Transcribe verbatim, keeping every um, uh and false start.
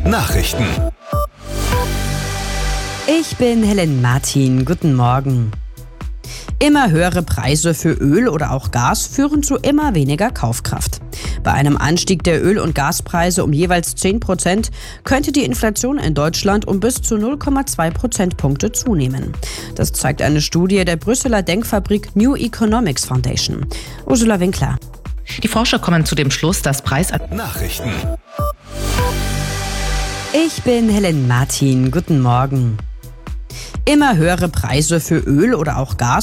Nachrichten. Ich bin Helen Martin. Guten Morgen. Immer höhere Preise für Öl oder auch Gas führen zu immer weniger Kaufkraft. Bei einem Anstieg der Öl- und Gaspreise um jeweils zehn Prozent könnte die Inflation in Deutschland um bis zu null Komma zwei Prozentpunkte zunehmen. Das zeigt eine Studie der Brüsseler Denkfabrik New Economics Foundation. Ursula Winkler. Die Forscher kommen zu dem Schluss, dass Preis... Nachrichten. Ich bin Helen Martin. Guten Morgen. Immer höhere Preise für Öl oder auch Gas